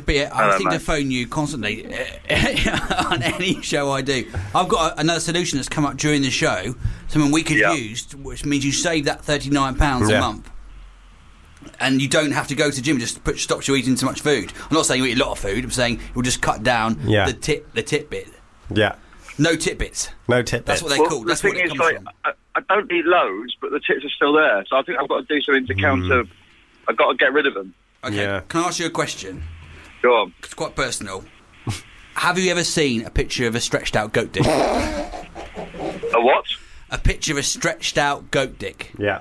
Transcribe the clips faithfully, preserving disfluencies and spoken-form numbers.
be. I Hello, seem mate. to phone you constantly on any show I do. I've got a, another solution that's come up during the show. Something we could Yeah. use, which means you save that thirty-nine pounds Yeah. a month, and you don't have to go to the gym. Just put, stops you eating so much food. I'm not saying you eat a lot of food. I'm saying it will just cut down Yeah. the tit the tit bit. Yeah. No tit bits. No tip. That's what they Well, call. the That's thing what it is, comes like, from. I, I don't eat loads, but the tits are still there. So I think I've got to do something to counter. I've got to get rid of them. Okay. Yeah. Can I ask you a question? Go on. It's quite personal. Have you ever seen a picture of a stretched out goat dick? A what? A picture of a stretched out goat dick. Yeah.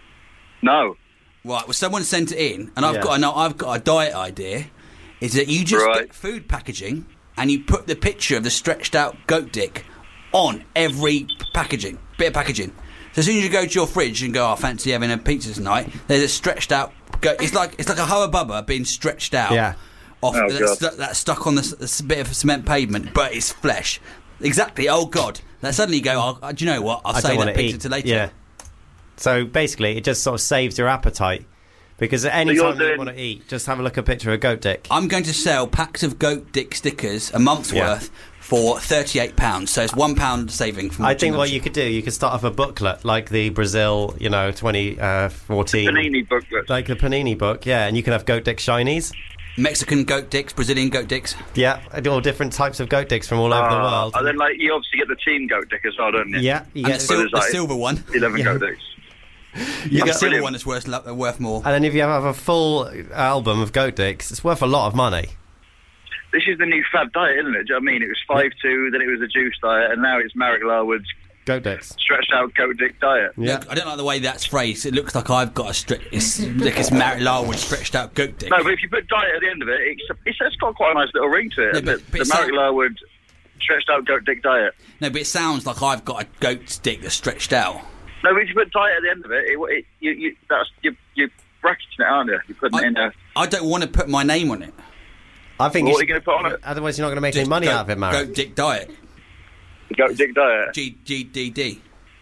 No. Right. Well, someone sent it in, and I've Yeah. got. I know I've got a diet idea. Is that you just Right. get food packaging and you put the picture of the stretched out goat dick on every packaging, bit of packaging. So as soon as you go to your fridge and go, "Oh, I fancy having a pizza tonight," there's a stretched out goat. It's like it's like a Hubba Bubba being stretched out. Yeah. Off Oh, that's, God. stu- that's stuck on this, this bit of cement pavement, but it's flesh. Exactly. Oh God! Then suddenly you go, oh, do you know what? I'll I save don't want that to picture eat. to later. Yeah. So basically, it just sort of saves your appetite because at any So you're time you doing- want to eat, just have a look at a picture of a goat dick. I'm going to sell packs of goat dick stickers, a month's Yeah. worth, for thirty-eight pounds. So it's one pound saving from I watching think what them. you could do, you could start off a booklet like the Brazil, you know, twenty fourteen, Panini booklet. like the Panini book, yeah, and you can have goat dick shinies. Mexican goat dicks, Brazilian goat dicks. Yeah, and all different types of goat dicks from all over the Ah, world. and then, like, you obviously get the team goat dick as well, don't you? Yeah, you And get the, sil- there's the like- silver one. eleven Yeah. goat dicks. You get the That's silver brilliant. one that's worth, lo- worth more. and then if you have a full album of goat dicks, it's worth a lot of money. This is the new fad diet, isn't it? Do you know what I mean? It was five two, then it was a juice diet, and now it's Marek Larwood's Goat dicks. stretched out goat dick diet. Yeah. Look, I don't like the way that's phrased. It looks like I've got a stretch. It's like it's Marek Larwood stretched out goat dick. No, but if you put diet at the end of it, it's, it's, it's got quite a nice little ring to it. Yeah, the but- but the it's Marek like- Larwood stretched out goat dick diet. No, but it sounds like I've got a goat's dick that's stretched out. No, but if you put diet at the end of it, it, it you, you, that's, you, you're bracketing it, aren't you? You're putting it in I, a... I don't want to put my name on it. I think What you are should, you going to put on it? otherwise you're not going to make any Just money goat, out of it, Marek. Goat dick diet. Goat dick diet. G G D D.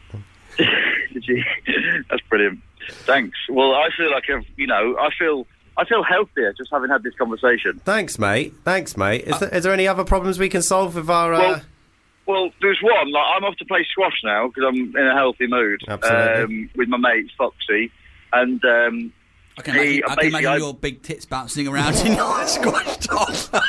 Gee, that's brilliant. Thanks. Well, I feel like I've, you know, I feel I feel healthier just having had this conversation. Thanks, mate. Thanks, mate. Is, there, is there any other problems we can solve with our... Uh... Well, well, there's one. Like, I'm off to play squash now because I'm in a healthy mood. Absolutely. Um, with my mate Foxy, and um, I can imagine, Hey, I can basically, imagine I- your big tits bouncing around in your squash top.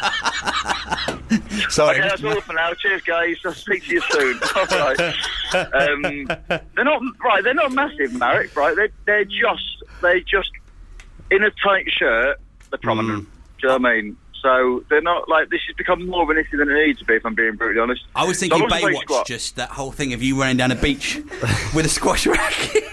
Sorry. okay, that's all for now. Cheers, guys. I'll speak to you soon. All right. Um, they're not right. They're not massive, Marek. Right? They're they're just they just in a tight shirt. They're prominent. Mm. Do you know what I mean? So they're not like this has become more of an issue than it needs to be. If I'm being brutally honest. I was So thinking I'm off to play Baywatch, squash. just that whole thing of you running down a beach with a squash racket.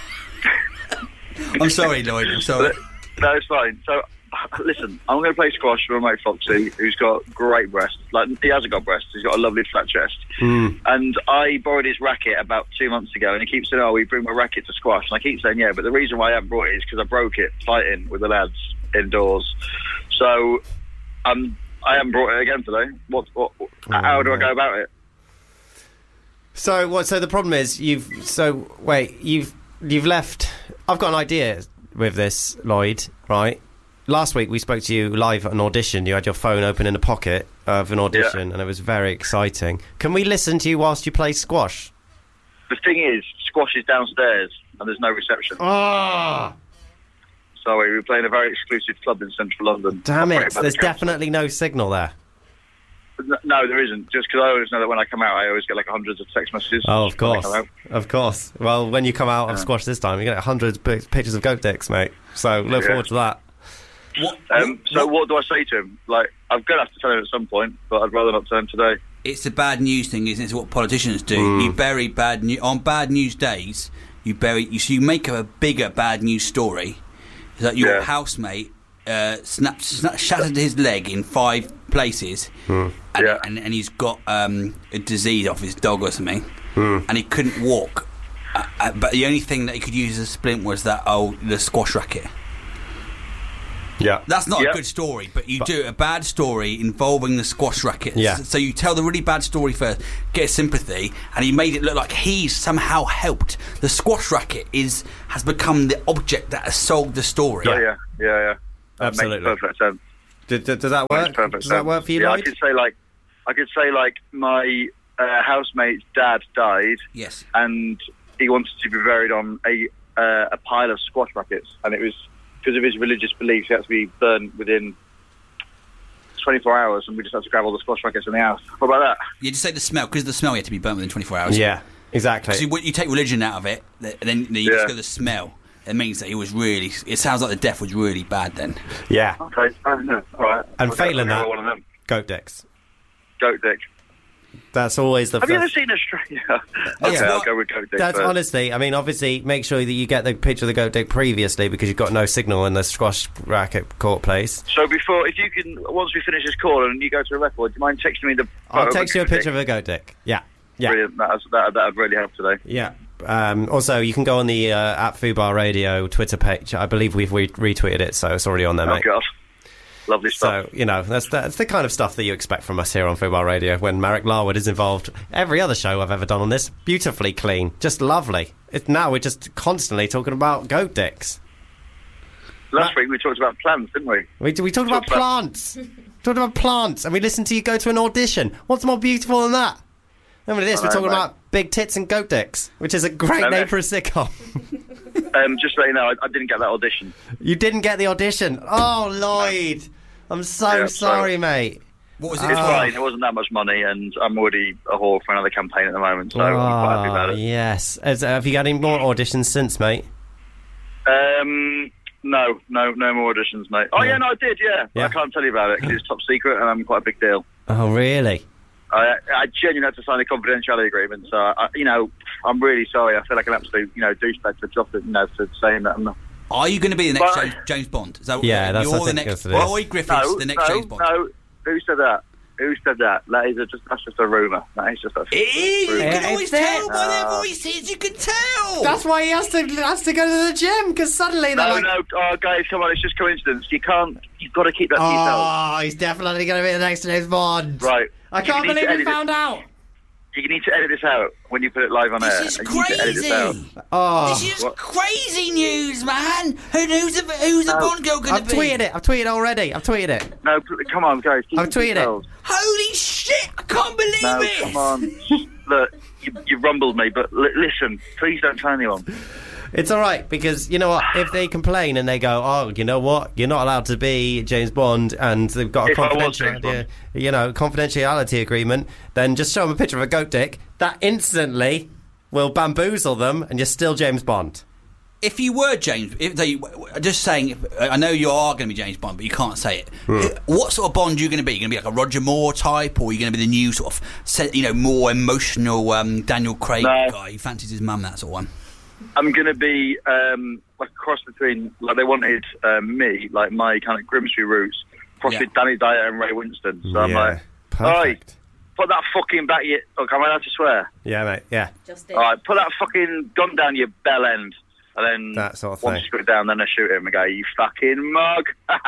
I'm sorry, Lloyd. I'm sorry. No, it's fine. So, listen, I'm going to play squash with my mate Foxy, who's got great breasts. Like, he hasn't got breasts. He's got a lovely flat chest. Mm. And I borrowed his racket about two months ago, and he keeps saying, "Oh, we bring my racket to squash." And I keep saying, "Yeah," but the reason why I haven't brought it is because I broke it fighting with the lads indoors. So, um, I haven't brought it again today. What? what Oh, how do I no. go about it? So what? So the problem is you've. So wait, you've you've left. I've got an idea with this, Lloyd. Right. Last week we spoke to you live at an audition. You had your phone open in the pocket of an audition, Yeah. and it was very exciting. Can we listen to you whilst you play squash? The thing is, squash is downstairs, and there's no reception. Ah, Sorry, we're playing a very exclusive club in central London. damn Operated it! by the There's council. definitely no signal there. No, no, there isn't. Just because I always know that when I come out, I always get like hundreds of text messages. Oh, of when I course, come out. of course. Well, when you come out of Yeah. squash this time, you get hundreds of pic- pictures of goat dicks, mate. So look Yeah. forward to that. What, Um, so what- what do I say to him? Like, I'm going to have to tell him at some point, but I'd rather not tell him today. It's the bad news thing, isn't it? It's what politicians do. Mm. You bury bad news on bad news days. You bury. You so you make a bigger bad news story. That your Yeah. housemate uh, snapped, sna- shattered his leg in five places, and, Yeah. and and he's got um, a disease off his dog or something, Mm. and he couldn't walk. Uh, uh, but the only thing that he could use as a splint was that oh the squash racket. Yeah. That's not Yeah. a good story, but you do a bad story involving the squash rackets. Yeah. So you tell the really bad story first, get sympathy, and he made it look like he's somehow helped. The squash racket is has become the object that has sold the story. Yeah, yeah, yeah, yeah. That Absolutely. makes perfect sense. Does, does that work? Perfect Does that sense. work for you, Yeah, Lloyd? I could say like, I could say like my uh, housemate's dad died, Yes. and he wanted to be buried on a uh, a pile of squash rackets, and it was because of his religious beliefs. He had to be burned within twenty-four hours, and we just had to grab all the squash rackets in the house. What about that? You just say the smell, because the smell you have to be burnt within twenty-four hours. Yeah, exactly. So you, you take religion out of it, th- then you Yeah. just go the smell. It means that he was really. It sounds like the death was really bad then. Yeah. Okay, I don't know. All right. And Okay, failing I'll that, go one of them. goat dicks. Goat dick. That's always the Have you ever first. seen Australia? Yeah. Okay, I'll What- go with goat dick That's first. honestly, I mean, obviously, make sure that you get the picture of the goat dick previously because you've got no signal in the squash racket court place. So before, if you can, once we finish this call and you go to a record, do you mind texting me the? I'll photo text of you a the picture dick? of a goat dick. Yeah, yeah, Brilliant. That that that would really help today. yeah. Um, also, you can go on the uh, at Fubar Radio Twitter page. I believe we've re- retweeted it, so it's already on there, Oh mate. God, lovely stuff. So, you know, that's that's the kind of stuff that you expect from us here on Fubar Radio when Marek Larwood is involved. Every other show I've ever done on this, beautifully clean, just lovely. It, now we're just constantly talking about goat dicks. Last week we talked about plants, didn't we? We, we talked about Talked about- plants. talked about plants, and we listened to you go to an audition. What's more beautiful than that? Remember this, I we're know, talking mate. about big tits and goat dicks, which is a great No, name no. for a sitcom. Um, just so you know, I, I didn't get that audition. You didn't get the audition. Oh, Lloyd. I'm so Yeah, sorry, so- mate. What was it? It's Oh. fine. It wasn't that much money, and I'm already a whore for another campaign at the moment, so I'm quite happy about Oh, it. yes. Has, have you got any more auditions since, mate? Um, no, no, no more auditions, mate. Oh Yeah. yeah, no, I did. Yeah, but Yeah. I can't tell you about it because it's top secret, and I'm quite a big deal. Oh, really? I, I genuinely had to sign a confidentiality agreement, so I, you know, I'm really sorry. I feel like an absolute, you know, douchebag for dropping, you know, for saying that. I'm not. Are you going to be the next But- James, James Bond? Is that, Yeah, that's- you're I the think next. that's what it is. Lloyd Griffiths, No, the next no, James Bond. no. Who said that? Who said that? That is a, just that's just a rumor. That is just a. It is. You Yeah, can always it's tell it. by their Ah. voices. You can tell. That's why he has to has to go to the gym, because suddenly they're No, like... no, oh, guys, come on! It's just coincidence. You can't. You've got to keep that to yourself. Oh, he's definitely going to be the next James Bond. Right. I You can't need to believe we edit it. found out. You need to edit this out when you put it live on air. This is and you need to edit this out. crazy. Oh, This is What? crazy news, man. Who, who's a who's a No. Bond girl going I've to be? tweeted it. I've tweeted it already. I've tweeted it. No, pl- come on, guys. Keep I've it to tweeted it. yourselves. Holy shit! I can't believe No, it. come on. Look, you, you rumbled me, but li- listen, please don't tell anyone. It's all right, because you know what? If they complain and they go, "Oh, you know what? You're not allowed to be James Bond," and they've got a If I was confidentiality, James you know, confidentiality agreement, then just show them a picture of a goat dick. That instantly will bamboozle them, and you're still James Bond. If you were James, if they, just saying, I know you are going to be James Bond, but you can't say it. What sort of Bond are you going to be? Are you going to be like a Roger Moore type, or are you going to be the new sort of, se- you know, more emotional um, Daniel Craig No. guy who fancies his mum, that sort of one? I'm going to be um, like a cross between, like they wanted um, me, like my kind of Grimsby roots, cross Yeah. with Danny Dyer and Ray Winston. So I'm like, perfect. put that fucking back, you. Look, am I allowed to swear? Yeah, mate. Yeah, Just did. All right, put that fucking gun down your bell end. And then That sort of once thing. you put it down, then I shoot him and go, you fucking mug.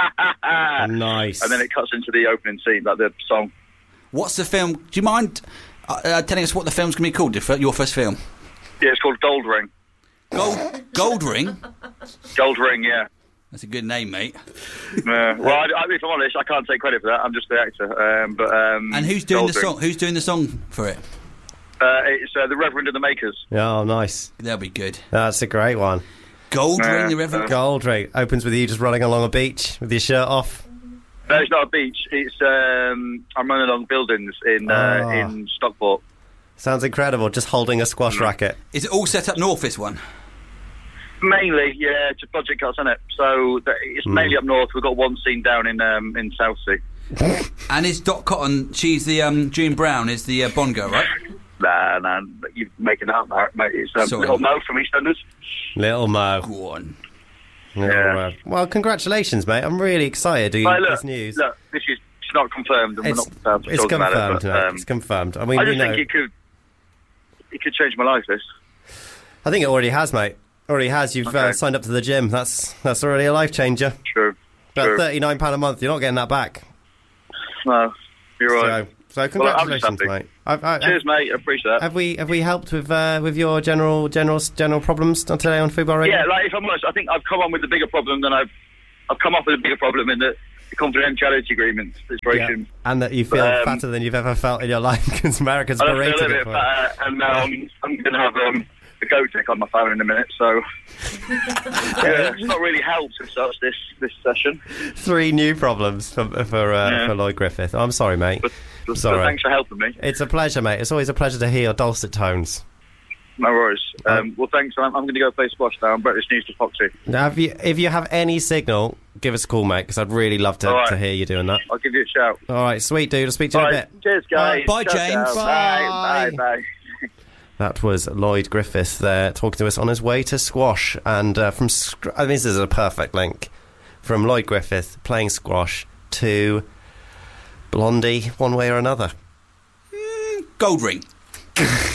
nice. And then it cuts into the opening scene, like the song. What's the film? Do you mind uh, uh, telling us what the film's going to be called? the fir- Your first film? Yeah, it's called Gold Ring. Gold Gold Ring. Gold Ring, yeah. That's a good name, mate. Uh, well, I, I, if I'm honest, I can't take credit for that. I'm just the actor. Um, but um, And who's doing Gold the Ring. song? Who's doing the song for it? Uh, it's uh, the Reverend and the Makers. Oh, nice. That'll be good. That's a great one. Gold Yeah, Ring, the Reverend. uh, Gold Ring opens with you just running along a beach with your shirt off. No, it's not a beach. It's um, I'm running along buildings in uh, Oh. in Stockport. Sounds incredible. Just holding a squash racket. Is it all set up north? This one. Mainly, yeah, it's a budget cuts, isn't it? So that, it's Hmm. mainly up north. We've got one scene down in um, in Southsea. And is Dot Cotton? She's the um, June Brown is the uh, Bond girl, right? Nah, nah, you're making it up, mate. It's um, Sorry. Little Mo from EastEnders. Little Mo. Go on. Little Yeah. Mo. Well, congratulations, mate. I'm really excited to Right, get look, this news. look, this is it's not confirmed, and it's we're not allowed to it's talk confirmed, about it. But, mate. um, It's confirmed. I mean, I you just know, think it could it could change my life. This. I think it already has, mate. Already has. You've uh, Okay. signed up to the gym. That's that's already a life changer. True. About True. thirty-nine pounds a month. You're not getting that back. No, you're right. So, so Well, I'm just congratulations, happy. mate. I've, I, Cheers, mate. I appreciate that. Have we have we helped with uh, with your general general general problems on today on Football Radio? Yeah, like if I'm honest, I think I've come on with a bigger problem than I've I've come up with a bigger problem in that the confidentiality agreement situation. And that you feel Um, fatter than you've ever felt in your life because Americans I feel a berated little it bit for it. fatter, and now I'm, I'm going to have um, a goat tick on my phone in a minute, so yeah, it's not really helped as such this, this session. Three new problems for for, uh, Yeah. for Lloyd Griffith. I'm sorry, mate. But, but, It's all but right. thanks for helping me. It's a pleasure, mate. It's always a pleasure to hear your dulcet tones. No worries. Um, Um, well, thanks. I'm, I'm going to go play squash now. British News to Foxy. Now, if you if you have any signal, give us a call, mate, because I'd really love to, All right. to hear you doing that. I'll give you a shout. All right, sweet dude. I'll speak to you All in a right. bit. Cheers, guys. Bye, Ciao, James. ciao. Bye. Bye. Bye. Bye. That was Lloyd Griffith there talking to us on his way to squash. And uh, from sc- I mean, this is a perfect link from Lloyd Griffith playing squash to Blondie, one way or another. Gold ring.